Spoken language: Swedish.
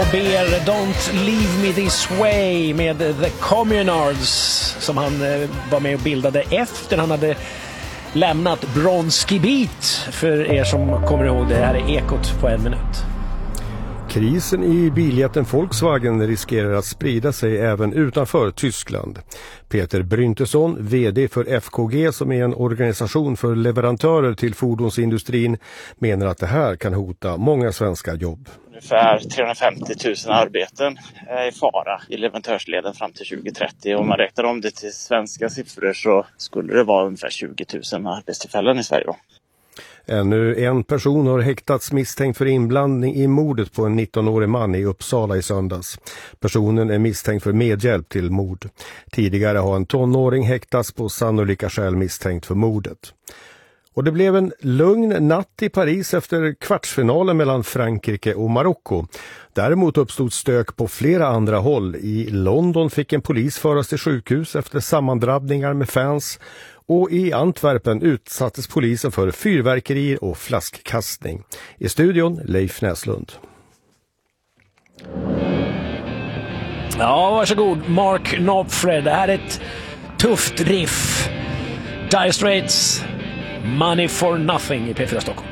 och ber Don't Leave Me This Way med The Communards som han var med och bildade efter han hade lämnat Bronski Beat. För er som kommer ihåg det, här är Ekot på 1 minut. Krisen i biljätten Volkswagen riskerar att sprida sig även utanför Tyskland. Peter Bryntesson, vd för FKG som är en organisation för leverantörer till fordonsindustrin, menar att det här kan hota många svenska jobb. Ungefär 350 000 arbeten är i fara i leverantörsleden fram till 2030. Om man räknar om det till svenska siffror så skulle det vara ungefär 20 000 arbetstillfällen i Sverige då. Ännu en person har häktats misstänkt för inblandning i mordet på en 19-årig man i Uppsala i söndags. Personen är misstänkt för medhjälp till mord. Tidigare har en tonåring häktats på sannolika skäl misstänkt för mordet. Och det blev en lugn natt i Paris efter kvartsfinalen mellan Frankrike och Marocko. Däremot uppstod stök på flera andra håll. I London fick en polis föras till sjukhus efter sammandrabbningar med fans. Och i Antwerpen utsattes polisen för fyrverkerier och flaskkastning. I studion Leif Näslund. Ja, varsågod Mark Knopfler. Det här är ett tufft riff. Dire Straits, Money for Nothing i P4 Stockholm.